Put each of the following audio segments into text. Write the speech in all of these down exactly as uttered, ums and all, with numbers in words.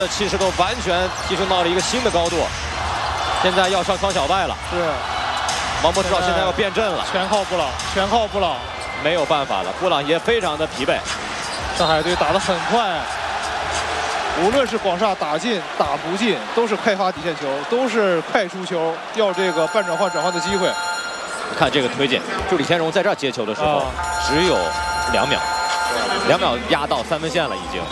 气势都完全提升到了一个新的高度，现在要上双小败了。 是， 王柏芝现在要变阵了， 全靠布朗，全靠布朗， 没有办法了。布朗也非常的疲惫。 上海队打得很快，无论是广厦打进打不进，都是快发底线球，都是快出球，要这个半转换转换的机会。 看这个推进，就李天荣在这儿接球的时候， 啊、 只有两秒，两秒压到三分线了已经。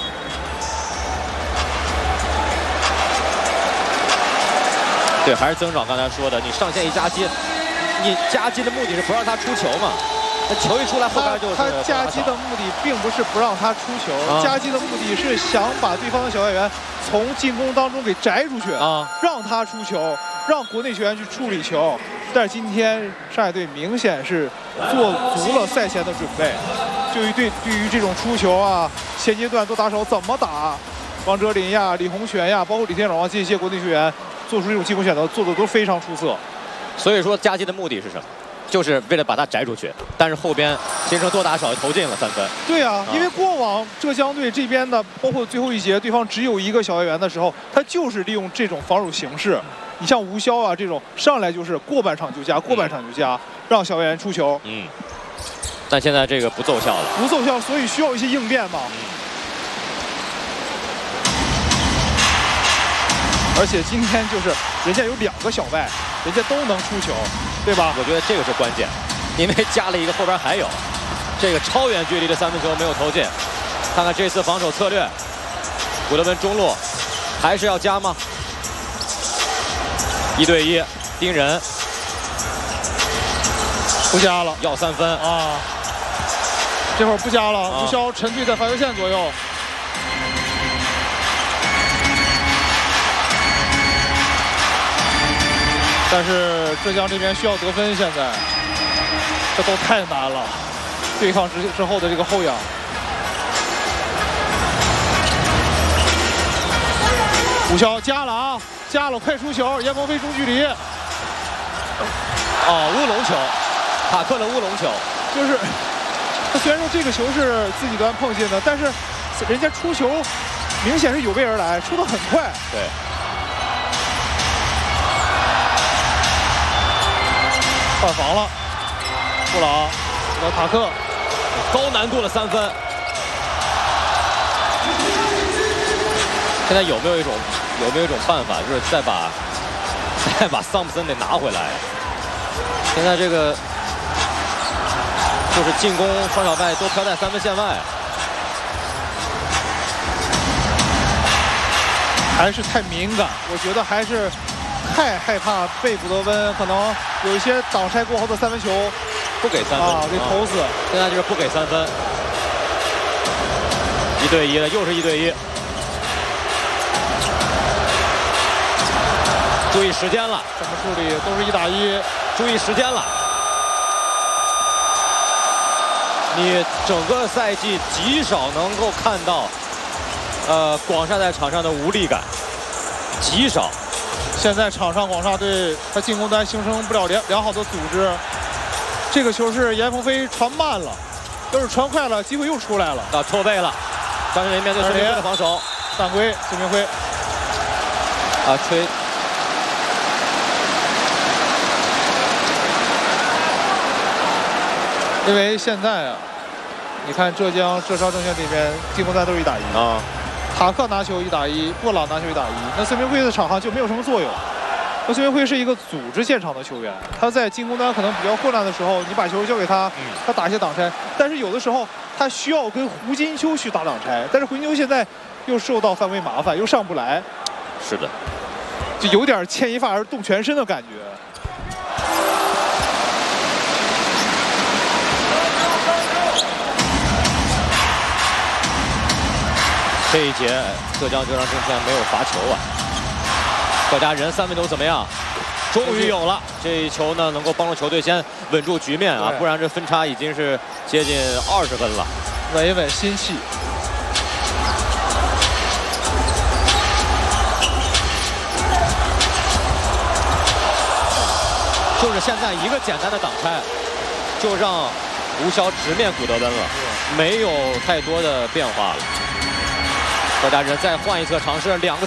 对，还是曾长刚才说的，你上线一夹击，你夹击的目的是不让他出球嘛？那球一出来，后边就是他夹击的目的并不是不让他出球，啊、夹击的目的是想把对方的小外援从进攻当中给摘出去啊，让他出球，让国内球员去处理球。但是今天上海队明显是做足了赛前的准备，就于对对于这种出球啊，现阶段做打手怎么打，王哲林呀、李洪权呀，包括李天荣啊这些国内球员。 做出这种进攻选择，做的都非常出色。 所以说，夹击的目的是什么？就是为了把他摘出去。但是后边形成多打少，投进了三分。 对啊，因为过往浙江队这边的，包括最后一节对方只有一个小外援的时候，他就是利用这种防守形式。你像吴骁啊这种，上来就是过半场就加，过半场就加，让小外援出球。 嗯。但现在这个不奏效了。 不奏效，所以需要一些应变嘛。嗯 而且今天就是人家有两个小外，人家都能出球，对吧？ 我觉得这个是关键，因为加了一个后边还有这个超远距离的三分球没有投进。看看这次防守策略，古德温中路还是要加吗？一对一盯人， 不加了， 要三分啊！这会儿不加了， 啊、 吴骁沉醉在罚球线左右。 但是浙江这边需要得分，现在这都太难了，对抗之之后的这个后仰。吴骁加了啊，加了，快出球，严鹏飞中距离。 哦，乌龙球，塔克的乌龙球， 就是他虽然说这个球是自己端碰进的，但是人家出球明显是有备而来，出得很快。 对。 换防了，布朗到塔克， 高难度的三分。现在有没有一种有没有一种办法，就是再把再把桑普森得拿回来？现在这个就是进攻双小败都飘在三分线外， 还是太敏感，我觉得还是。 太害怕被古德温可能有一些挡拆过后的三分球不给三分啊，给投死。 现在就是不给三分，一对一的，又是一对一。注意时间了， 怎么处理都是一打一， 注意时间了。你整个赛季极少能够看到，呃，广厦在场上的无力感，极少。 现在场上广厦队他进攻端形成不了良良好的组织，这个球是严鹏飞传慢了，要是传快了，机会又出来了。 啊，错位了，张镇麟面对孙明辉的防守， 犯规，孙明辉啊吹。 因为现在啊，你看浙江浙商证券这边进攻端都是一打一啊。 塔克拿球一打一，布朗拿球一打一，那孙明辉的场上就没有什么作用。那孙明辉是一个组织现场的球员，他在进攻端可能比较混乱的时候，你把球交给他，他打一些挡拆。但是有的时候他需要跟胡金秋去打挡拆，但是胡金秋现在又受到犯规麻烦，又上不来。 是的， 就有点牵一发而动全身的感觉。 这一节浙江浙商证券没有罚球啊，赵家人三分球怎么样？终于有了，这一球呢能够帮助球队先稳住局面啊，不然这分差已经是接近二十分了。 稳一稳心气。 就是现在一个简单的挡拆，就让吴骁直面古德温了，没有太多的变化了。赵家人再换一次尝试，两个。